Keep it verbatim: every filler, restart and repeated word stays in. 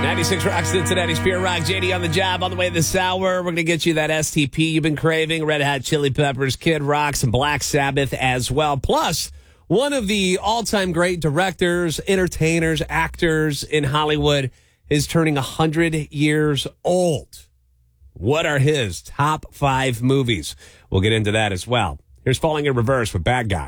ninety-six Rock, Cincinnati's Pure Rock. J D on the job on the way this hour. We're going to get you that S T P you've been craving. Red Hot Chili Peppers, Kid Rock, some Black Sabbath as well. Plus, one of the all-time great directors, entertainers, actors in Hollywood is turning one hundred years old. What are his top five movies? We'll get into that as well. Here's Falling in Reverse with Bad Guy.